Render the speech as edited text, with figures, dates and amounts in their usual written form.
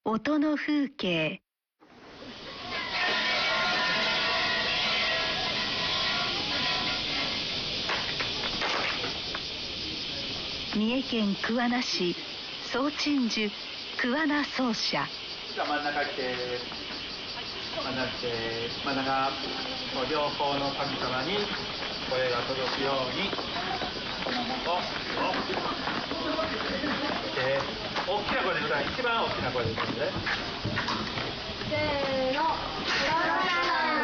音の風景。三重県桑名市総鎮守桑名奏者。 真ん中来て、真ん中来て、真ん中、両方の神様に声が届くように、このもと、大きな声で歌う。一番大きな声で歌うんで。 せーの。